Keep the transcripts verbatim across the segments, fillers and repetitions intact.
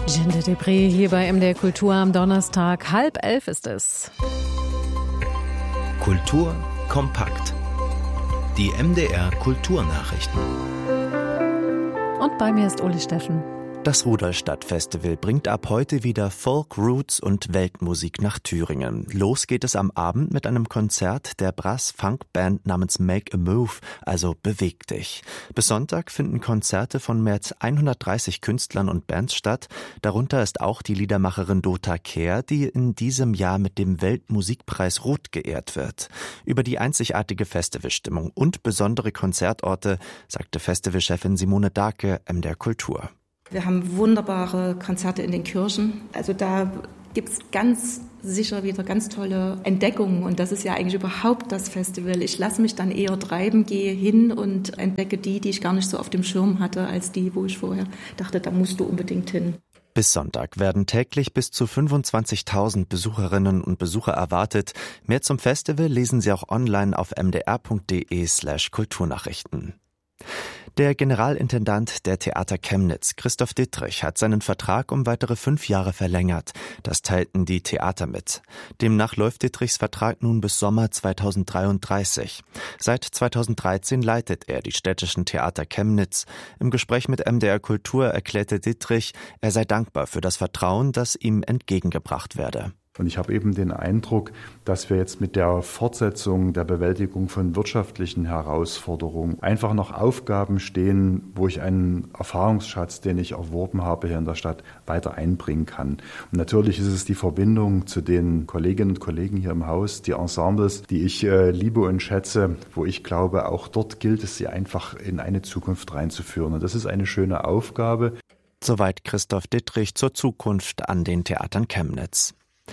Ginger Debré hier bei M D R Kultur am Donnerstag. Halb elf ist es. Kultur kompakt. Die M D R Kulturnachrichten. Und bei mir ist Uli Steffen. Das Rudolstadt-Festival bringt ab heute wieder Folk, Roots und Weltmusik nach Thüringen. Los geht es am Abend mit einem Konzert der Brass-Funk-Band namens Make a Move, also Beweg dich. Bis Sonntag finden Konzerte von mehr als hundertdreißig Künstlern und Bands statt. Darunter ist auch die Liedermacherin Dota Kehr, die in diesem Jahr mit dem Weltmusikpreis Rot geehrt wird. Über die einzigartige Festivalstimmung und besondere Konzertorte sagte Festivalchefin Simone Dahlke M D R Kultur. Wir haben wunderbare Konzerte in den Kirchen. Also da gibt es ganz sicher wieder ganz tolle Entdeckungen. Und das ist ja eigentlich überhaupt das Festival. Ich lasse mich dann eher treiben, gehe hin und entdecke die, die ich gar nicht so auf dem Schirm hatte, als die, wo ich vorher dachte, da musst du unbedingt hin. Bis Sonntag werden täglich bis zu fünfundzwanzigtausend Besucherinnen und Besucher erwartet. Mehr zum Festival lesen Sie auch online auf m d r punkt d e slash kulturnachrichten. Der Generalintendant der Theater Chemnitz, Christoph Dittrich, hat seinen Vertrag um weitere fünf Jahre verlängert. Das teilten die Theater mit. Demnach läuft Dittrichs Vertrag nun bis Sommer zweitausenddreiunddreißig. Seit zweitausenddreizehn leitet er die städtischen Theater Chemnitz. Im Gespräch mit M D R Kultur erklärte Dittrich, er sei dankbar für das Vertrauen, das ihm entgegengebracht werde. Und ich habe eben den Eindruck, dass wir jetzt mit der Fortsetzung der Bewältigung von wirtschaftlichen Herausforderungen einfach noch Aufgaben stehen, wo ich einen Erfahrungsschatz, den ich erworben habe hier in der Stadt, weiter einbringen kann. Und natürlich ist es die Verbindung zu den Kolleginnen und Kollegen hier im Haus, die Ensembles, die ich äh, liebe und schätze, wo ich glaube, auch dort gilt es, sie einfach in eine Zukunft reinzuführen. Und das ist eine schöne Aufgabe. Soweit Christoph Dittrich zur Zukunft an den Theatern Chemnitz.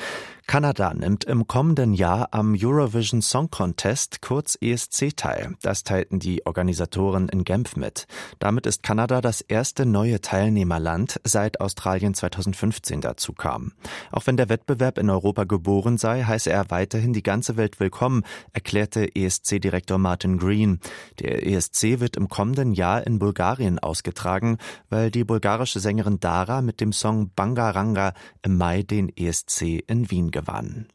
Kanada nimmt im kommenden Jahr am Eurovision Song Contest, kurz E S C, teil. Das teilten die Organisatoren in Genf mit. Damit ist Kanada das erste neue Teilnehmerland, seit Australien zweitausendfünfzehn dazu kam. Auch wenn der Wettbewerb in Europa geboren sei, heiße er weiterhin die ganze Welt willkommen, erklärte E S C-Direktor Martin Green. Der E S C wird im kommenden Jahr in Bulgarien ausgetragen, weil die bulgarische Sängerin Dara mit dem Song Bangaranga im Mai den E S C in Wien gewann.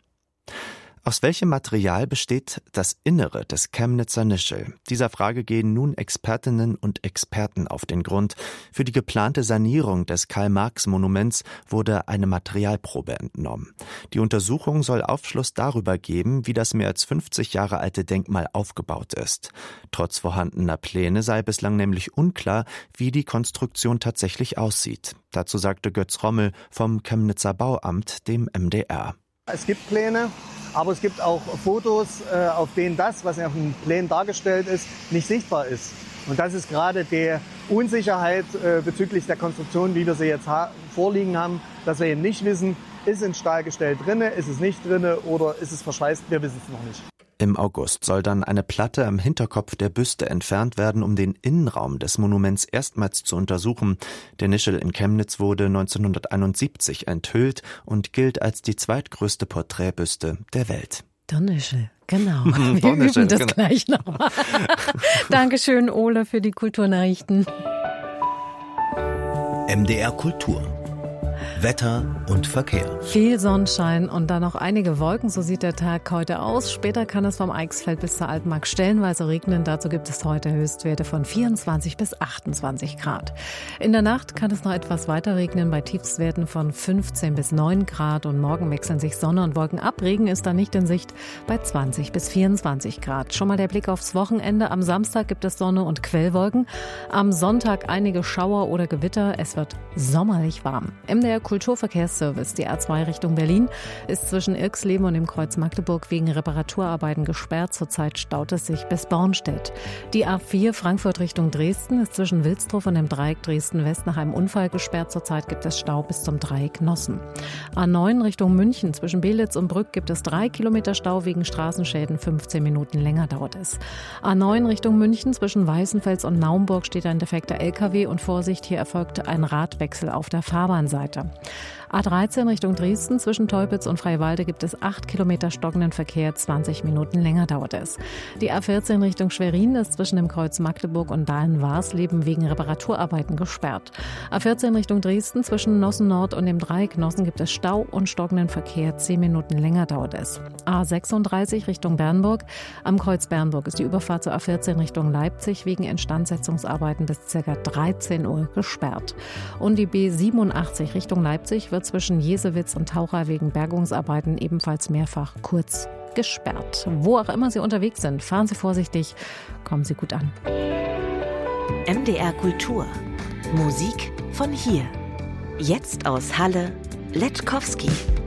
Aus welchem Material besteht das Innere des Chemnitzer Nischel? Dieser Frage gehen nun Expertinnen und Experten auf den Grund. Für die geplante Sanierung des Karl-Marx-Monuments wurde eine Materialprobe entnommen. Die Untersuchung soll Aufschluss darüber geben, wie das mehr als fünfzig Jahre alte Denkmal aufgebaut ist. Trotz vorhandener Pläne sei bislang nämlich unklar, wie die Konstruktion tatsächlich aussieht. Dazu sagte Götz Rommel vom Chemnitzer Bauamt dem M D R. Es gibt Pläne, aber es gibt auch Fotos, auf denen das, was auf den Plänen dargestellt ist, nicht sichtbar ist. Und das ist gerade die Unsicherheit bezüglich der Konstruktion, wie wir sie jetzt vorliegen haben, dass wir eben nicht wissen, ist ein Stahlgestell drin, ist es nicht drin oder ist es verschweißt, wir wissen es noch nicht. Im August soll dann eine Platte am Hinterkopf der Büste entfernt werden, um den Innenraum des Monuments erstmals zu untersuchen. Der Nischel in Chemnitz wurde neunzehnhunderteinundsiebzig enthüllt und gilt als die zweitgrößte Porträtbüste der Welt. Der Nischel, genau. Wir üben das genau. Gleich nochmal. Dankeschön, Ole, für die Kulturnachrichten. M D R Kultur. Wetter und Verkehr. Viel Sonnenschein und dann noch einige Wolken, so sieht der Tag heute aus. Später kann es vom Eichsfeld bis zur Altmark stellenweise regnen. Dazu gibt es heute Höchstwerte von vierundzwanzig bis achtundzwanzig Grad. In der Nacht kann es noch etwas weiter regnen bei Tiefstwerten von fünfzehn bis neun Grad und morgen wechseln sich Sonne und Wolken ab. Regen ist dann nicht in Sicht bei zwanzig bis vierundzwanzig Grad. Schon mal der Blick aufs Wochenende. Am Samstag gibt es Sonne und Quellwolken. Am Sonntag einige Schauer oder Gewitter. Es wird sommerlich warm. M D R Kulturverkehrsservice, die A zwei Richtung Berlin, ist zwischen Irxleben und dem Kreuz Magdeburg wegen Reparaturarbeiten gesperrt. Zurzeit staut es sich bis Bornstedt. Die A vier Frankfurt Richtung Dresden ist zwischen Wilsdruff und dem Dreieck Dresden-West nach einem Unfall gesperrt. Zurzeit gibt es Stau bis zum Dreieck Nossen. A neun Richtung München zwischen Belitz und Brück gibt es drei Kilometer Stau wegen Straßenschäden. fünfzehn Minuten länger dauert es. A neun Richtung München zwischen Weißenfels und Naumburg steht ein defekter L K W und Vorsicht, hier erfolgte ein Radwechsel auf der Fahrbahnseite. A dreizehn Richtung Dresden zwischen Teupitz und Freiwalde gibt es acht Kilometer stockenden Verkehr, zwanzig Minuten länger dauert es. Die A vierzehn Richtung Schwerin ist zwischen dem Kreuz Magdeburg und Dahlen-Warsleben wegen Reparaturarbeiten gesperrt. A vierzehn Richtung Dresden zwischen Nossen Nord und dem Dreieck Nossen gibt es Stau und stockenden Verkehr, zehn Minuten länger dauert es. A sechsunddreißig Richtung Bernburg. Am Kreuz Bernburg ist die Überfahrt zur A vierzehn Richtung Leipzig wegen Instandsetzungsarbeiten bis ca. dreizehn Uhr gesperrt. Und die B siebenundachtzig Richtung Leipzig wird zwischen Jesewitz und Taucher wegen Bergungsarbeiten ebenfalls mehrfach kurz gesperrt. Wo auch immer Sie unterwegs sind, fahren Sie vorsichtig, kommen Sie gut an. M D R Kultur. Musik von hier. Jetzt aus Halle, Letkowski.